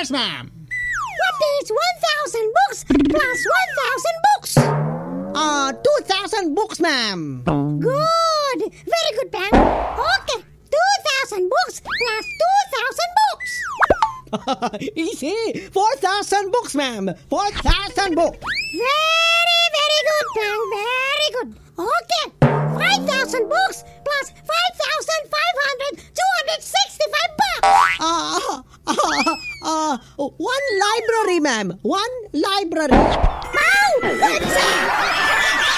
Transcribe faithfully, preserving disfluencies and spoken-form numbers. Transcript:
Yes, ma'am. What is one thousand books plus one thousand books? Uh, two thousand books, ma'am. Good. Very good, Pang. Okay. two thousand books plus two thousand books. Easy. four thousand books, ma'am. four thousand books. Very, very good, Pang. Very good. Okay. five thousand books plus five thousand five hundred two hundred sixty-five bucks. Uh, uh, uh, one library, ma'am. One library. Wow! That's it!